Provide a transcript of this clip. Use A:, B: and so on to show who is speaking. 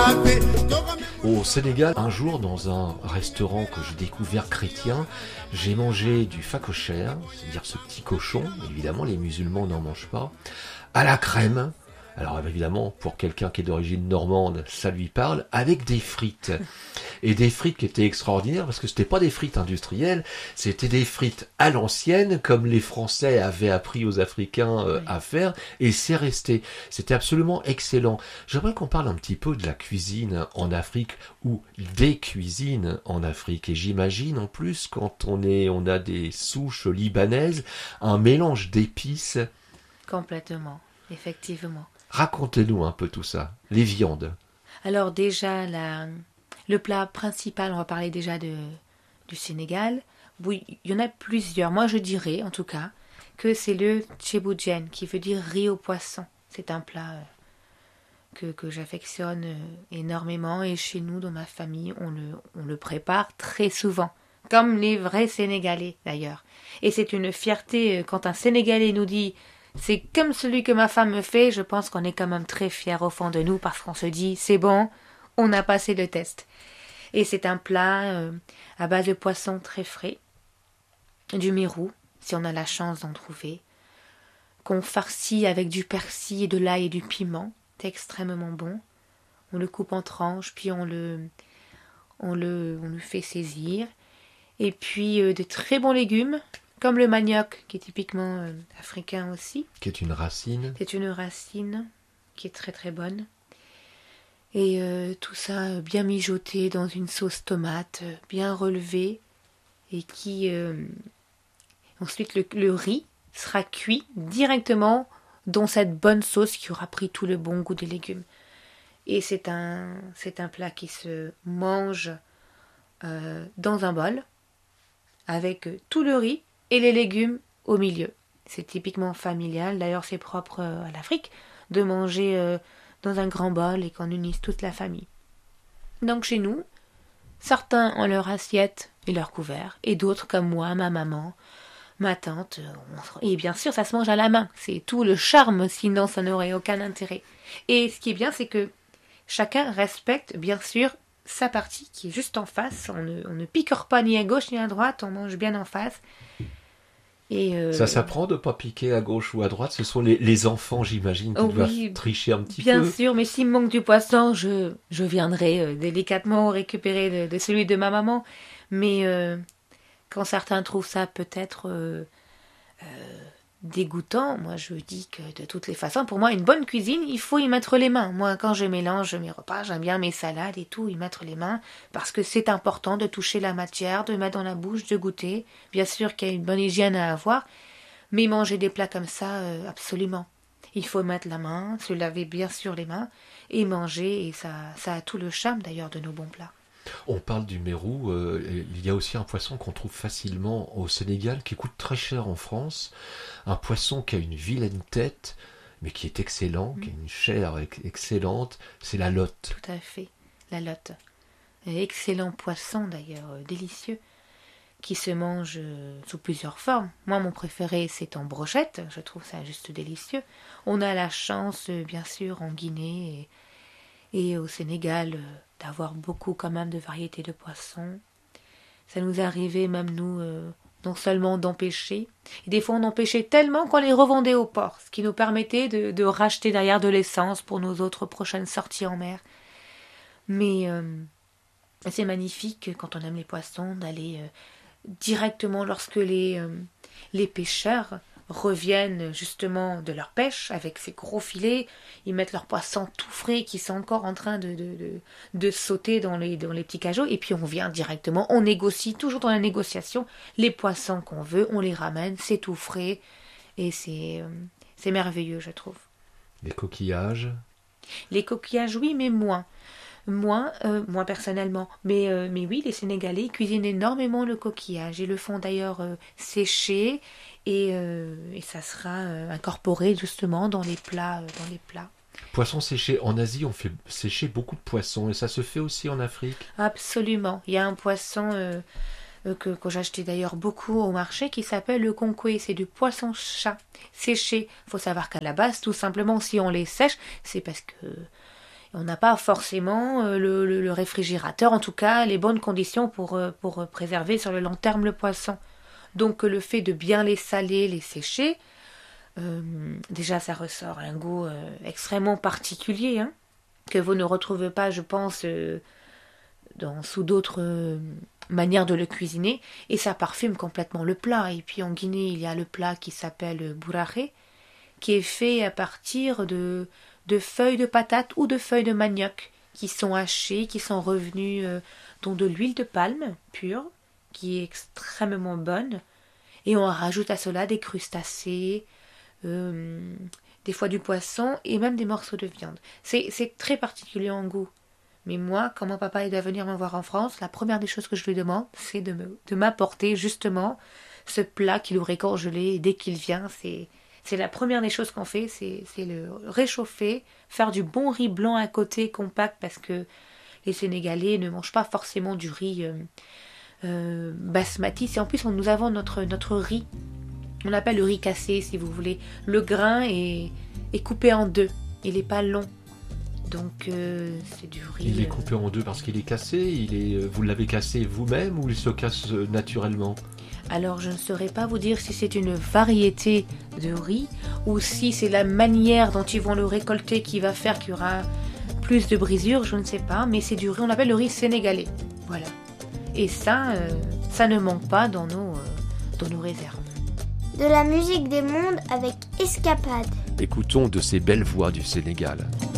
A: Au Sénégal, un jour, dans un restaurant que j'ai découvert chrétien, j'ai mangé du phacocher, c'est-à-dire ce petit cochon, évidemment les musulmans n'en mangent pas, à la crème. Alors évidemment, pour quelqu'un qui est d'origine normande, ça lui parle, avec des frites. Et des frites qui étaient extraordinaires, parce que c'était pas des frites industrielles, c'était des frites à l'ancienne, comme les Français avaient appris aux Africains à faire, et c'est resté. C'était absolument excellent. J'aimerais qu'on parle un petit peu de la cuisine en Afrique, ou des cuisines en Afrique. Et j'imagine en plus, quand on a des souches libanaises, un mélange d'épices.
B: Complètement, effectivement.
A: Racontez-nous un peu tout ça, les viandes.
B: Alors déjà, le plat principal, on va parler déjà du Sénégal. Oui, il y en a plusieurs. Moi, je dirais, en tout cas, que c'est le tchéboudienne, qui veut dire riz au poisson. C'est un plat que j'affectionne énormément. Et chez nous, dans ma famille, on le prépare très souvent. Comme les vrais Sénégalais, d'ailleurs. Et c'est une fierté quand un Sénégalais nous dit... C'est comme celui que ma femme me fait, je pense qu'on est quand même très fiers au fond de nous parce qu'on se dit, c'est bon, on a passé le test. Et c'est un plat à base de poisson très frais, du mérou, si on a la chance d'en trouver, qu'on farcit avec du persil et de l'ail et du piment. C'est extrêmement bon. On le coupe en tranches, puis on le fait saisir. Et puis de très bons légumes, comme le manioc, qui est typiquement africain aussi.
A: Qui est une racine.
B: C'est une racine qui est très très bonne. Et tout ça bien mijoté dans une sauce tomate, bien relevée. Et qui... ensuite, le riz sera cuit directement dans cette bonne sauce qui aura pris tout le bon goût des légumes. Et c'est un plat qui se mange dans un bol, avec tout le riz, et les légumes au milieu. C'est typiquement familial, d'ailleurs c'est propre à l'Afrique, de manger dans un grand bol et qu'on unisse toute la famille. Donc chez nous, certains ont leur assiette et leur couvert, et d'autres comme moi, ma maman, ma tante, et bien sûr ça se mange à la main, c'est tout le charme, sinon ça n'aurait aucun intérêt. Et ce qui est bien, c'est que chacun respecte bien sûr sa partie qui est juste en face, on ne picore pas ni à gauche ni à droite, on mange bien en face. Et
A: ça s'apprend de ne pas piquer à gauche ou à droite. Ce sont les enfants, j'imagine, qui doivent tricher un petit peu.
B: Bien sûr, mais s'il me manque du poisson, je viendrai délicatement récupérer de celui de ma maman. Mais quand certains trouvent ça peut-être dégoûtant, moi je dis que de toutes les façons, pour moi, une bonne cuisine, il faut y mettre les mains. Moi, quand je mélange mes repas, j'aime bien mes salades et tout, y mettre les mains, parce que c'est important de toucher la matière, de mettre dans la bouche, de goûter. Bien sûr qu'il y a une bonne hygiène à avoir, mais manger des plats comme ça, absolument. Il faut mettre la main, se laver bien sûr les mains, et manger, et ça a tout le charme d'ailleurs de nos bons plats.
A: On parle du mérou, il y a aussi un poisson qu'on trouve facilement au Sénégal, qui coûte très cher en France, un poisson qui a une vilaine tête, mais qui est excellent, qui a une chair excellente, c'est la lotte.
B: Tout à fait, la lotte. Excellent poisson d'ailleurs, délicieux, qui se mange sous plusieurs formes. Moi, mon préféré, c'est en brochette, je trouve ça juste délicieux. On a la chance, bien sûr, en Guinée et au Sénégal, d'avoir beaucoup quand même de variétés de poissons. Ça nous arrivait même nous, non seulement d'empêcher, et des fois on empêchait tellement qu'on les revendait au port, ce qui nous permettait de racheter derrière de l'essence pour nos autres prochaines sorties en mer. Mais c'est magnifique quand on aime les poissons d'aller directement lorsque les pêcheurs reviennent justement de leur pêche avec ces gros filets, ils mettent leurs poissons tout frais qui sont encore en train de sauter dans les petits cajots, et puis on vient directement, on négocie, toujours dans la négociation, les poissons qu'on veut, on les ramène, c'est tout frais, et c'est merveilleux, je trouve.
A: Les coquillages?
B: Les coquillages, oui, mais moins personnellement, mais oui, les Sénégalais cuisinent énormément le coquillage, ils le font d'ailleurs sécher, et ça sera incorporé justement dans les plats.
A: Poisson séché. En Asie, on fait sécher beaucoup de poissons, et ça se fait aussi en Afrique?
B: Absolument. Il y a un poisson que j'ai acheté d'ailleurs beaucoup au marché qui s'appelle le konkoué. C'est du poisson-chat séché. Il faut savoir qu'à la base, tout simplement, si on les sèche, c'est parce que On n'a pas forcément le réfrigérateur, en tout cas les bonnes conditions pour préserver sur le long terme le poisson. Donc le fait de bien les saler, les sécher, déjà ça ressort un goût extrêmement particulier, hein, que vous ne retrouvez pas, je pense, sous d'autres manières de le cuisiner, et ça parfume complètement le plat. Et puis en Guinée, il y a le plat qui s'appelle bourraré, qui est fait à partir de feuilles de patates ou de feuilles de manioc qui sont hachées, qui sont revenues dans de l'huile de palme pure, qui est extrêmement bonne. Et on rajoute à cela des crustacés, des fois du poisson et même des morceaux de viande. C'est très particulier en goût. Mais moi, quand mon papa il doit venir me voir en France, la première des choses que je lui demande, c'est de m'apporter justement ce plat qu'il aurait congelé dès qu'il vient. C'est la première des choses qu'on fait, c'est le réchauffer, faire du bon riz blanc à côté, compact, parce que les Sénégalais ne mangent pas forcément du riz basmati. Et en plus, nous avons notre riz, on appelle le riz cassé, si vous voulez. Le grain est coupé en deux, il n'est pas long. Donc c'est du riz.
A: Il est coupé en deux parce qu'il est cassé. Vous l'avez cassé vous-même ou il se casse naturellement?
B: Alors je ne saurais pas vous dire si c'est une variété de riz ou si c'est la manière dont ils vont le récolter qui va faire qu'il y aura plus de brisures, je ne sais pas, mais c'est du riz, on appelle le riz sénégalais. Voilà. Et ça ne manque pas dans nos réserves.
C: De la musique des mondes avec Escapade.
A: Écoutons de ces belles voix du Sénégal.